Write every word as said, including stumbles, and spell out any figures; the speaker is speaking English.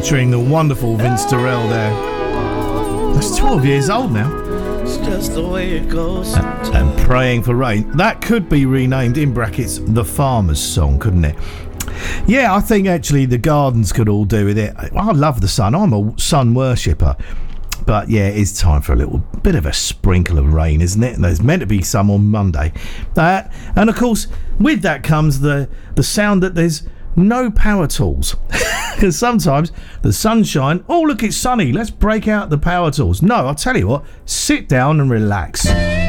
featuring the wonderful Vince Terrell there. That's twelve years old now. It's just the way it goes. And, and Praying for Rain. That could be renamed, in brackets, The Farmer's Song, couldn't it? Yeah, I think actually the Gardens could all do with it. I love the sun. I'm a sun worshipper. But yeah, it's time for a little bit of a sprinkle of rain, isn't it? And there's meant to be some on Monday. Uh, and of course, with that comes the, the sound that there's no power tools. Because sometimes the sunshine, oh look, it's sunny, let's break out the power tools. No, I'll tell you what, sit down and relax.